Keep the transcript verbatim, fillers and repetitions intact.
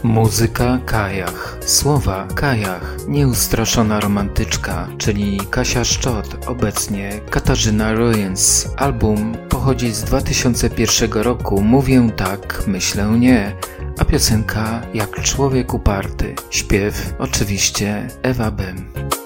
Muzyka Kajach, słowa Kajach, nieustraszona romantyczka, czyli Kasia Szczot, obecnie Katarzyna Royens. Album pochodzi z dwa tysiące pierwszego roku, mówię tak, myślę nie, a piosenka jak człowiek uparty. Śpiew oczywiście Ewa Bem.